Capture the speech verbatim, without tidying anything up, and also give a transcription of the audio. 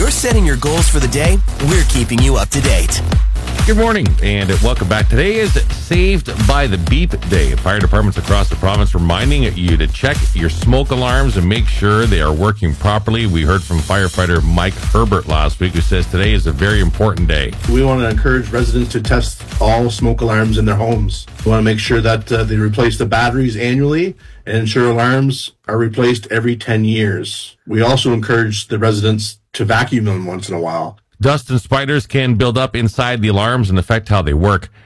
you're setting your goals for the day, we're keeping you up to date. Good morning and welcome back. Today is Saved by the Beep Day. Fire departments across the province reminding you to check your smoke alarms and make sure they are working properly. We heard from firefighter Mike Herbert last week, who says today is a very important day. We want to encourage residents to test all smoke alarms in their homes. We want to make sure that uh, they replace the batteries annually and ensure alarms are replaced every ten years. We also encourage the residents to vacuum them once in a while. Dust and spiders can build up inside the alarms and affect how they work.